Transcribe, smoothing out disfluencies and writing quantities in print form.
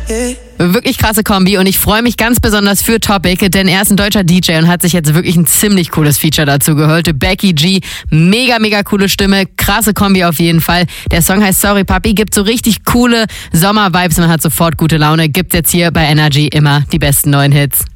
Wirklich krasse Kombi und ich freue mich ganz besonders für Topic, denn er ist ein deutscher DJ und hat sich jetzt wirklich ein ziemlich cooles Feature dazu geholt. Becky G, mega, mega coole Stimme, krasse Kombi auf jeden Fall. Der Song heißt Sorry Papi, gibt so richtig coole Sommer-Vibes, man hat sofort gute Laune. Gibt's jetzt hier bei Energy immer die besten neuen Hits.